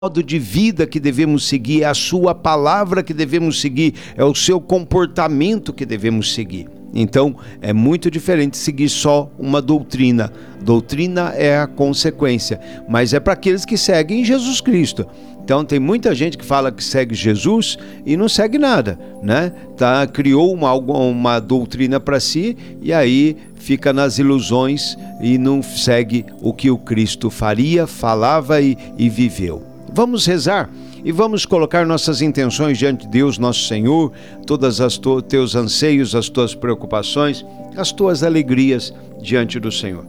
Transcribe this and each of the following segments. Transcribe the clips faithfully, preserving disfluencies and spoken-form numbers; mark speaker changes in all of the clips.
Speaker 1: modo de vida que devemos seguir, é a sua palavra que devemos seguir, é o seu comportamento que devemos seguir. Então, é muito diferente seguir só uma doutrina. Doutrina é a consequência, mas é para aqueles que seguem Jesus Cristo. Então, tem muita gente que fala que segue Jesus e não segue nada, né? Tá, criou uma, uma doutrina para si e aí fica nas ilusões e não segue o que o Cristo faria, falava e, e viveu. Vamos rezar e vamos colocar nossas intenções diante de Deus, nosso Senhor, todas as tu, teus anseios, as tuas preocupações, as tuas alegrias diante do Senhor.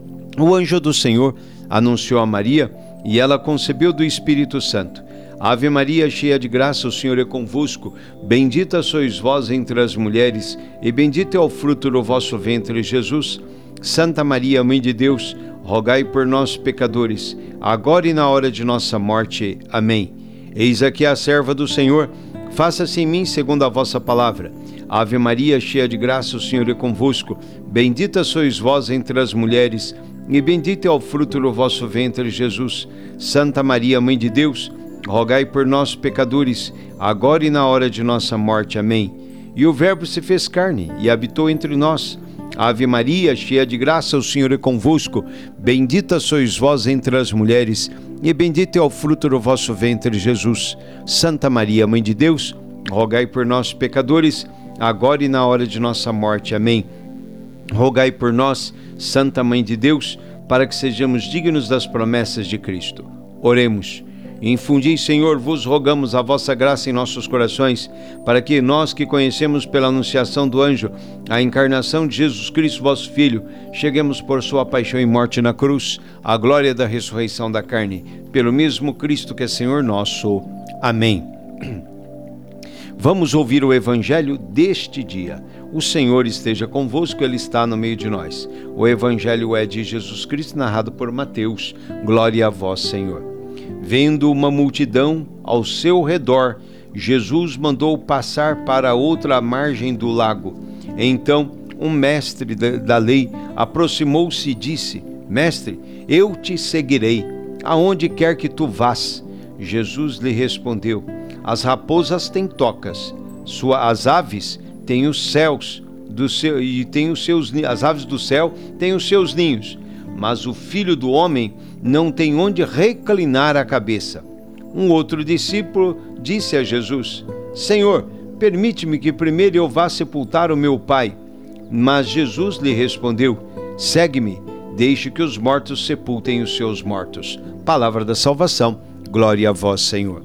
Speaker 1: O anjo do Senhor anunciou a Maria e ela concebeu do Espírito Santo. Ave Maria, cheia de graça, o Senhor é convosco. Bendita sois vós entre as mulheres e bendito é o fruto do vosso ventre, Jesus. Santa Maria, Mãe de Deus, rogai por nós, pecadores, agora e na hora de nossa morte. Amém. Eis aqui a serva do Senhor, faça-se em mim segundo a vossa palavra. Ave Maria, cheia de graça, o Senhor é convosco. Bendita sois vós entre as mulheres, e bendito é o fruto do vosso ventre, Jesus. Santa Maria, Mãe de Deus, rogai por nós, pecadores, agora e na hora de nossa morte. Amém. E o Verbo se fez carne e habitou entre nós. Ave Maria, cheia de graça, o Senhor é convosco. Bendita sois vós entre as mulheres, e bendito é o fruto do vosso ventre, Jesus. Santa Maria, Mãe de Deus, rogai por nós, pecadores, agora e na hora de nossa morte. Amém. Rogai por nós, Santa Mãe de Deus, para que sejamos dignos das promessas de Cristo. Oremos. Infundi, Senhor, vos rogamos a vossa graça em nossos corações, para que nós que conhecemos pela anunciação do anjo a encarnação de Jesus Cristo, vosso Filho, cheguemos por sua paixão e morte na cruz, à glória da ressurreição da carne, pelo mesmo Cristo que é Senhor nosso. Amém. Vamos ouvir o Evangelho deste dia. O Senhor esteja convosco, Ele está no meio de nós. O Evangelho é de Jesus Cristo, narrado por Mateus. Glória a vós, Senhor. Vendo uma multidão ao seu redor, Jesus mandou passar para outra margem do lago. Então, um mestre da lei aproximou-se e disse: Mestre, eu te seguirei, aonde quer que tu vás. Jesus lhe respondeu: As raposas têm tocas, sua, as aves têm os céus do seu, e têm os seus, as aves do céu têm os seus ninhos, mas o Filho do Homem não tem onde reclinar a cabeça. Um outro discípulo disse a Jesus: Senhor, permite-me que primeiro eu vá sepultar o meu pai. Mas Jesus lhe respondeu: Segue-me, deixe que os mortos sepultem os seus mortos. Palavra da salvação, glória a vós, Senhor.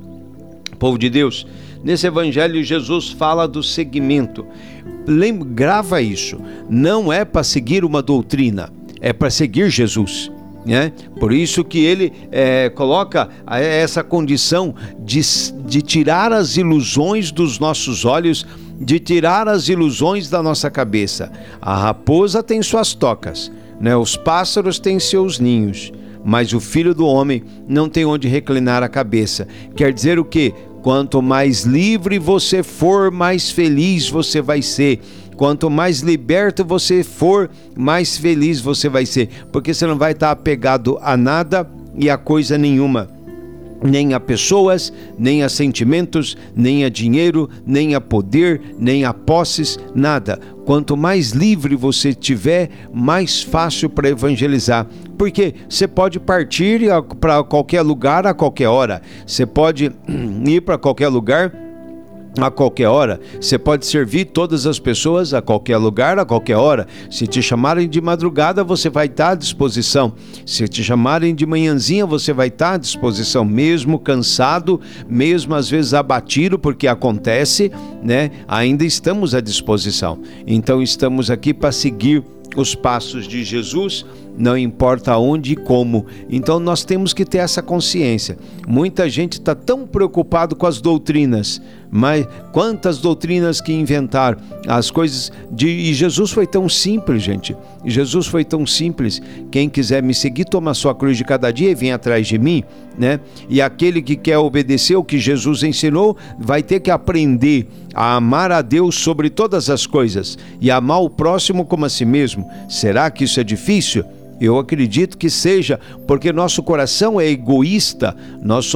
Speaker 1: Povo de Deus, nesse Evangelho Jesus fala do seguimento. Lembra, grava isso, não é para seguir uma doutrina, é para seguir Jesus. Né? Por isso que ele é, coloca essa condição de, de tirar as ilusões dos nossos olhos, de tirar as ilusões da nossa cabeça. A raposa tem suas tocas, né? Os pássaros têm seus ninhos, mas o Filho do Homem não tem onde reclinar a cabeça. Quer dizer o quê? Quanto mais livre você for, mais feliz você vai ser. Quanto mais liberto você for, mais feliz você vai ser, porque você não vai estar apegado a nada e a coisa nenhuma, nem a pessoas, nem a sentimentos, nem a dinheiro, nem a poder, nem a posses, nada. Quanto mais livre você tiver, mais fácil para evangelizar, porque você pode partir para qualquer lugar a qualquer hora, você pode ir para qualquer lugar a qualquer hora, você pode servir todas as pessoas a qualquer lugar, a qualquer hora. Se te chamarem de madrugada, você vai estar à disposição. Se te chamarem de manhãzinha, você vai estar à disposição, mesmo cansado, mesmo às vezes abatido, porque acontece, né? Ainda estamos à disposição. Então estamos aqui para seguir os passos de Jesus, não importa onde e como. Então nós temos que ter essa consciência. Muita gente está tão preocupado com as doutrinas, mas quantas doutrinas que inventaram, as coisas de... E Jesus foi tão simples, gente. Jesus foi tão simples. Quem quiser me seguir, toma a sua cruz de cada dia e vem atrás de mim, né? E aquele que quer obedecer o que Jesus ensinou, vai ter que aprender a amar a Deus sobre todas as coisas e amar o próximo como a si mesmo. Será que isso é difícil? Eu acredito que seja porque nosso coração é egoísta, nós